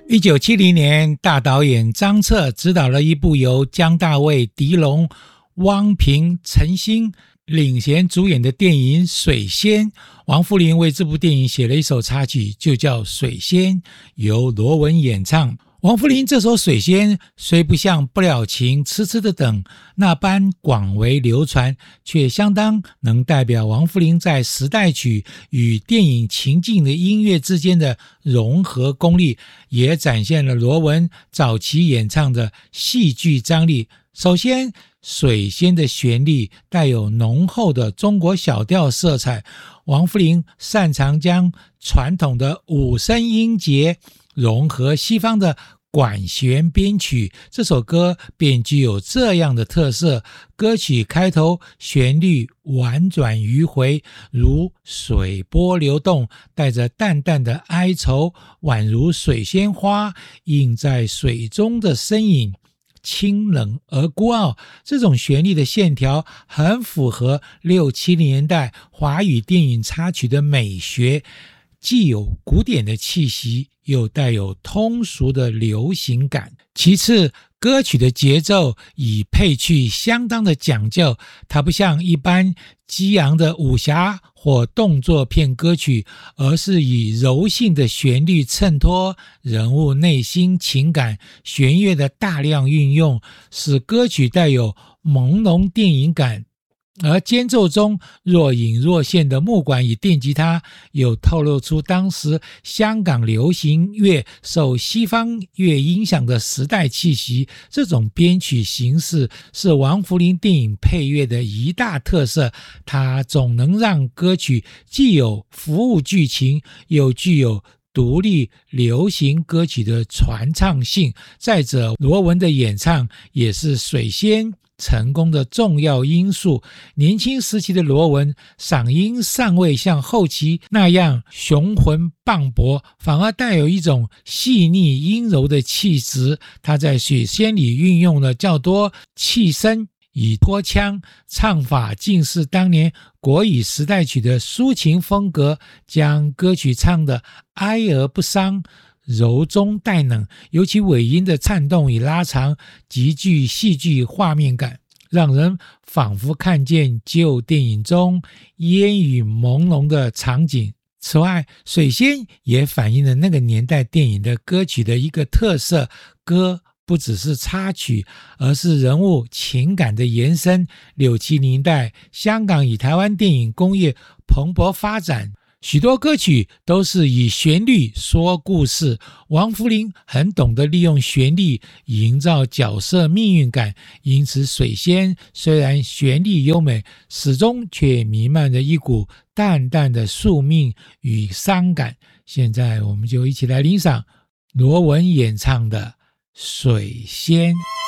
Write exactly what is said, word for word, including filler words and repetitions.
一九七零年，大导演张彻执导了一部由姜大卫、狄龙、汪平、陈星领衔主演的电影《水仙》。王富林为这部电影写了一首插曲，就叫《水仙》，由罗文演唱。王富林这首《水仙》虽不像不了情、痴痴的等那般广为流传，却相当能代表王富林在时代曲与电影情境的音乐之间的融合功力，也展现了罗文早期演唱的戏剧张力。首先，水仙的旋律带有浓厚的中国小调色彩，王富林擅长将传统的五声音节融合西方的管弦编曲，这首歌便具有这样的特色。歌曲开头旋律婉转迂回，如水波流动，带着淡淡的哀愁，宛如水仙花映在水中的身影，清冷而孤傲。这种旋律的线条很符合六七零年代华语电影插曲的美学，既有古典的气息，又带有通俗的流行感。其次，歌曲的节奏以配器相当的讲究，它不像一般激昂的武侠或动作片歌曲，而是以柔性的旋律衬托人物内心情感，弦乐的大量运用，使歌曲带有朦胧电影感。而间奏中若隐若现的木管与电吉他，又透露出当时香港流行乐受西方乐影响的时代气息。这种编曲形式是王福林电影配乐的一大特色，它总能让歌曲既有服务剧情，又具有独立流行歌曲的传唱性。再者，罗文的演唱也是水仙成功的重要因素。年轻时期的罗文嗓音尚未像后期那样雄浑磅礴，反而带有一种细腻阴柔的气质。他在水仙里运用了较多气声与拖腔，唱法竟是当年国语时代曲的抒情风格，将歌曲唱得哀而不伤，柔中带冷，尤其尾音的颤动与拉长极具戏剧画面感，让人仿佛看见旧电影中烟雨朦胧的场景。此外，水仙也反映了那个年代电影的歌曲的一个特色，歌不只是插曲，而是人物情感的延伸。六七年代，香港与台湾电影工业蓬勃发展，许多歌曲都是以旋律说故事，王福林很懂得利用旋律营造角色命运感，因此水仙虽然旋律优美，始终却弥漫着一股淡淡的宿命与伤感。现在我们就一起来欣赏罗文演唱的《水仙》。